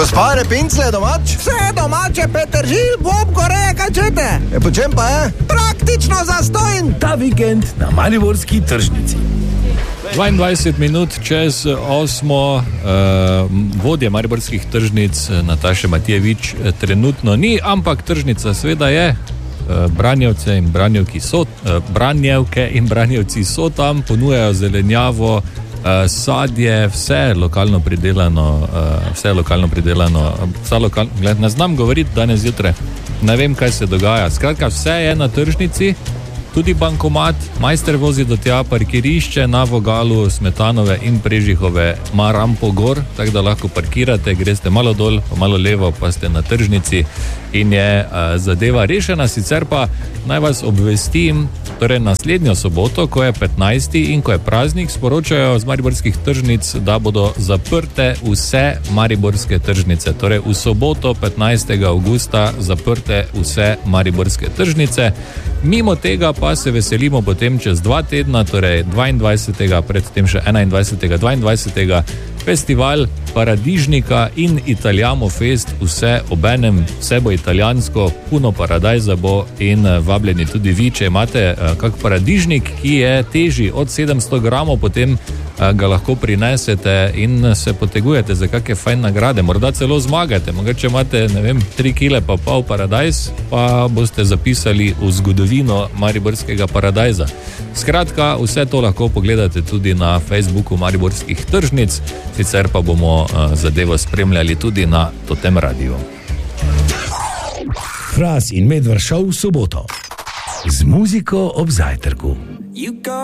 Gospa Repincle, domač? Vse domače, petržil, bob, goreje, kaj čete? Po čem pa je? Praktično zastojn. Ta vikend na mariborski tržnici. 22 minut čez 8. Vodje mariborskih tržnic Nataše Matijevič trenutno ni, ampak tržnica seveda je. Branjevke in branjevci so tam, ponujajo zelenjavo, sadje, vse lokalno pridelano, ne znam govoriti danes zjutraj, ne vem, kaj se dogaja. Skratka, vse je na tržnici, tudi bankomat, majster vozi do tja, parkirišče na vogalu Smetanove in Prežihove ima rampo gor, tako da lahko parkirate, greste malo dol, pa malo levo, pa ste na tržnici in je zadeva rešena. Sicer pa naj vas obvestim, torej naslednjo soboto, ko je 15. in ko je praznik, sporočajo z mariborskih tržnic, da bodo zaprte vse mariborske tržnice. Torej v soboto 15. augusta zaprte vse mariborske tržnice. Mimo tega pa se veselimo potem čez 2 tedna, torej 22. predtem še 21. 22. festival Paradižnika in Italijamo fest, vse obenem, vse bo italijansko, puno paradajza bo in vabljeni tudi vi, če imate kak paradižnik, ki je težji od 700 gramov, potem ga lahko prinesete in se potegujete za kakšne fajn nagrade, morda celo zmagate, mogoče imate, ne vem, 3 kile pa pol paradajz, pa boste zapisali v zgodovino mariborskega paradajza. Skratka, vse to lahko pogledate tudi na Facebooku mariborskih tržnic, sicer pa bomo zadevo spremljali tudi na Totem radiju. Fras in Medvard šov v soboto z muziko ob zajtrku.